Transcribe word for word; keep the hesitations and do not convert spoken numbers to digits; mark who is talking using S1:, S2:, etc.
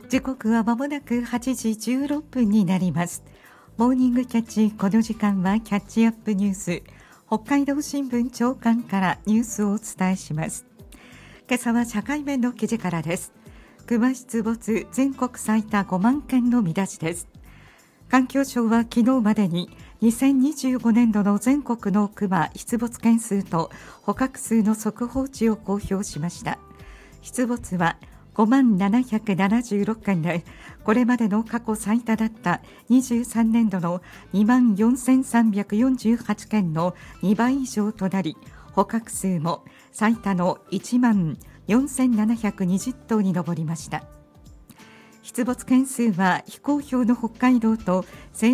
S1: 時刻はまもなくはちじじゅうろっぷんになります。モーニングキャッチ、この時間はキャッチアップニュース、北海道新聞長官からニュースをお伝えします。今朝は社会面の記事からです。熊出没全国最多ごまんけんの見出しです。環境省は昨日までににせんにじゅうごねんどの全国の熊出没件数と捕獲数の速報値を公表しました。出没はごまんななひゃくななじゅうろっけんで、これまでの過去最多だったにじゅうさんねんどのにまんよんせんさんびゃくよんじゅうはちけんのにばい以上となり、捕獲数も最多のいちまんよんせんななひゃくにじゅっとうに上りました。出没件数は非公表の北海道と